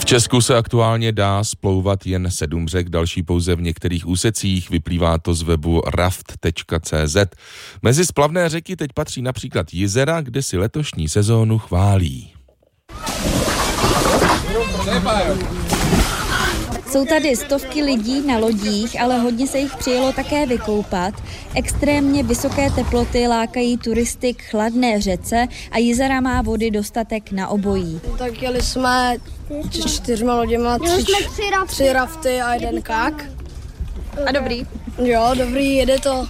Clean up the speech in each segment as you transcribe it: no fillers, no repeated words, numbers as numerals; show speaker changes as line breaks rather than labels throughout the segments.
Česku se aktuálně dá splouvat jen 7 řek, další pouze v některých úsecích, vyplývá to z webu raft.cz. Mezi splavné řeky teď patří například Jizera, kde si letošní sezónu chválí.
Jsou tady stovky lidí na lodích, ale hodně se jich přijelo také vykoupat. Extrémně vysoké teploty lákají turisty k chladné řece a Jizera má vody dostatek na obojí.
Tak jeli jsme 4 loděma, 3 rafty a 1 kák.
A dobrý?
Jo, dobrý, jede to.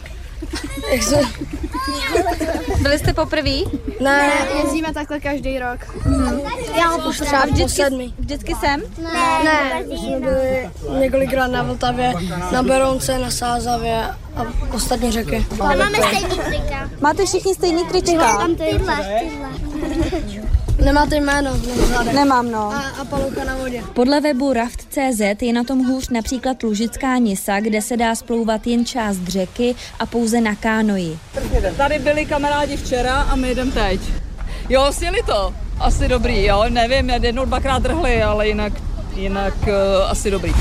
Byli jste poprvé?
Ne, jezdíme takhle každý rok. Já už třeba
vždycky sem?
Ne, jsme byli několikrát na Vltavě, na Berounce, na Sázavě a ostatní řeky.
A máme stejný trika.
Máte všichni stejný trička?
Tyhle.
Nemáte jméno?
Nemám, no.
A palucha na vodě.
Podle webu raft.cz je na tom hůř například Lužická Nisa, kde se dá splouvat jen část řeky a pouze na kánoji.
Tady byli kamarádi včera a my jdem teď. Jo, sjeli to. Asi dobrý, jo, nevím, 1-2krát drhli, ale jinak asi dobrý.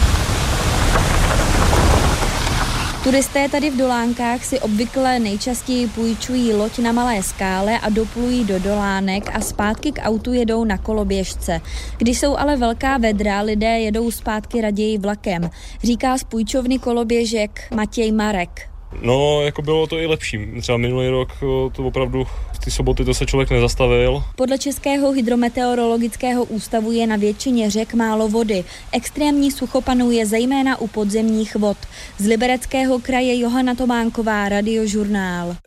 Turisté tady v Dolánkách si obvykle nejčastěji půjčují loď na malé skále a doplují do Dolánek a zpátky k autu jedou na koloběžce. Když jsou ale velká vedra, lidé jedou zpátky raději vlakem, říká z půjčovny koloběžek Matěj Marek.
No, jako bylo to i lepší. Třeba minulý rok to opravdu v ty soboty to se člověk nezastavil.
Podle Českého hydrometeorologického ústavu je na většině řek málo vody. Extrémní sucho panuje zejména u podzemních vod. Z Libereckého kraje Johana Tománková, Radiožurnál.